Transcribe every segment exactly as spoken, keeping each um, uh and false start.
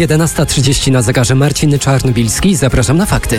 jedenasta trzydzieści na zegarze. Marcin Czarnobilski. Zapraszam na fakty.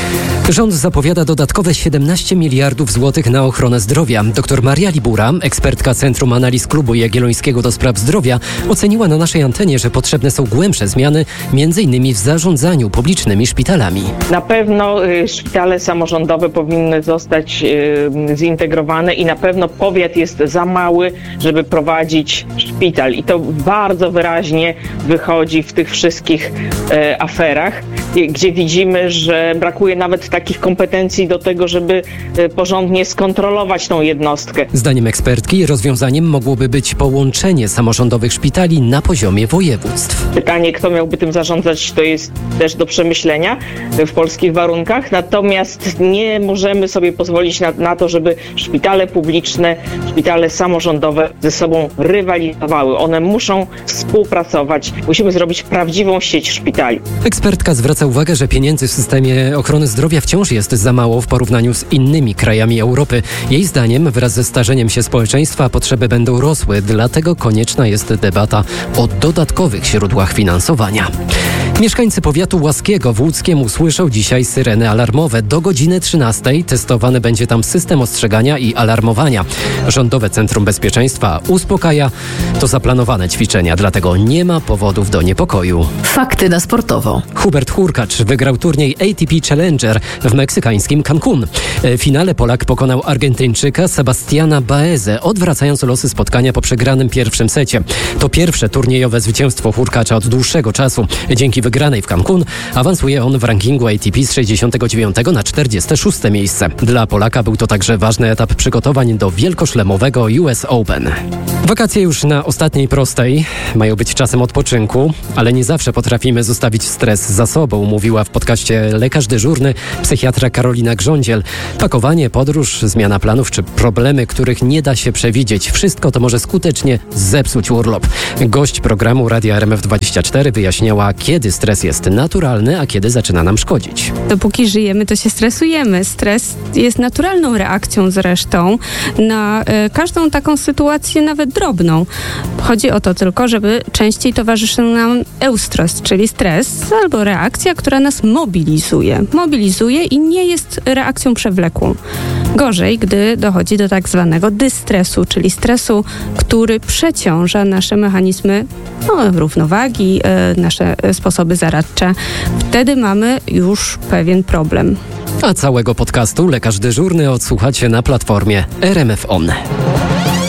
Rząd zapowiada dodatkowe siedemnaście miliardów złotych na ochronę zdrowia. Doktor Maria Libura, ekspertka Centrum Analiz Klubu Jagiellońskiego do Spraw Zdrowia, oceniła na naszej antenie, że potrzebne są głębsze zmiany, między innymi w zarządzaniu publicznymi szpitalami. Na pewno y, szpitale samorządowe powinny zostać y, zintegrowane i na pewno powiat jest za mały, żeby prowadzić szpital. I to bardzo wyraźnie wychodzi w tych wszystkich y, aferach, y, gdzie widzimy, że brakuje nawet takich kompetencji do tego, żeby porządnie skontrolować tą jednostkę. Zdaniem ekspertki rozwiązaniem mogłoby być połączenie samorządowych szpitali na poziomie województw. Pytanie, kto miałby tym zarządzać, to jest też do przemyślenia w polskich warunkach, natomiast nie możemy sobie pozwolić na, na to, żeby szpitale publiczne, szpitale samorządowe ze sobą rywalizowały. One muszą współpracować. Musimy zrobić prawdziwą sieć szpitali. Ekspertka zwraca uwagę, że pieniędzy w systemie ochrony zdrowia wciąż jest za mało w porównaniu z innymi krajami Europy. Jej zdaniem wraz ze starzeniem się społeczeństwa potrzeby będą rosły, dlatego konieczna jest debata o dodatkowych źródłach finansowania. Mieszkańcy powiatu łaskiego w Łódzkiem usłyszą dzisiaj syreny alarmowe. Do godziny trzynastej testowany będzie tam system ostrzegania i alarmowania. Rządowe Centrum Bezpieczeństwa uspokaja. To zaplanowane ćwiczenia, dlatego nie ma powodów do niepokoju. Fakty na sportowo. Hubert Hurkacz wygrał turniej A T P Challenger w meksykańskim Cancun. W finale Polak pokonał Argentyńczyka Sebastiana Baezę, odwracając losy spotkania po przegranym pierwszym secie. To pierwsze turniejowe zwycięstwo Hurkacza od dłuższego czasu. Dzięki wygranej w Cancun awansuje on w rankingu A T P z sześćdziesiątego dziewiątego na czterdzieste szóste miejsce. Dla Polaka był to także ważny etap przygotowań do wielkoszlemowego U S Open. Wakacje już na ostatniej prostej mają być czasem odpoczynku, ale nie zawsze potrafimy zostawić stres za sobą, mówiła w podcaście Lekarz Dyżurny psychiatra Karolina Grządziel. Pakowanie, podróż, zmiana planów czy problemy, których nie da się przewidzieć. Wszystko to może skutecznie zepsuć urlop. Gość programu Radia R M F dwadzieścia cztery wyjaśniała, kiedy stres jest naturalny, a kiedy zaczyna nam szkodzić. Dopóki żyjemy, to się stresujemy. Stres jest naturalną reakcją zresztą na y, każdą taką sytuację, nawet drobną. Chodzi o to tylko, żeby częściej towarzyszył nam eustres, czyli stres albo reakcja, która nas mobilizuje. Mobilizuje i nie jest reakcją przewlekłą. Gorzej, gdy dochodzi do tak zwanego dystresu, czyli stresu, który przeciąża nasze mechanizmy no, równowagi, y, nasze sposoby zaradcze. Wtedy mamy już pewien problem. A całego podcastu Lekarz Dyżurny odsłuchacie na platformie R M F On.